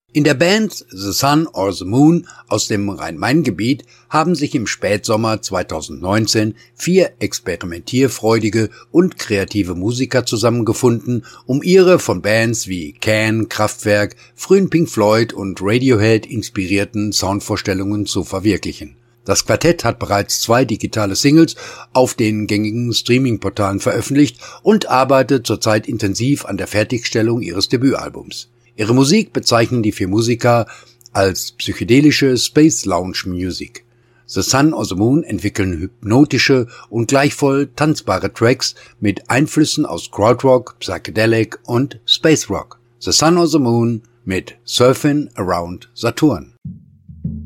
In der Band The Sun or the Moon aus dem Rhein-Main-Gebiet haben sich im Spätsommer 2019 4 experimentierfreudige und kreative Musiker zusammengefunden, um ihre von Bands wie Can, Kraftwerk, frühen Pink Floyd und Radiohead inspirierten Soundvorstellungen zu verwirklichen. Das Quartett hat bereits 2 digitale Singles auf den gängigen Streaming-Portalen veröffentlicht und arbeitet zurzeit intensiv an der Fertigstellung ihres Debütalbums. Ihre Musik bezeichnen die 4 Musiker als psychedelische Space Lounge Music. The Sun or the Moon entwickeln hypnotische und gleichwohl tanzbare Tracks mit Einflüssen aus Krautrock, Psychedelic und Space Rock. The Sun or the Moon mit Surfin' Around Saturn.